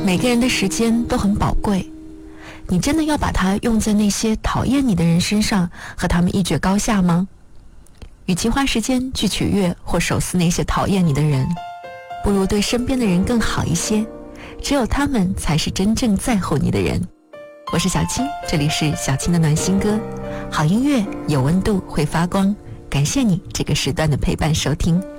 每个人的时间都很宝贵，你真的要把它用在那些讨厌你的人身上，和他们一决高下吗？与其花时间去取悦或手撕那些讨厌你的人，不如对身边的人更好一些，只有他们才是真正在乎你的人。我是小青，这里是小青的暖心歌，好音乐有温度会发光，感谢你这个时段的陪伴收听。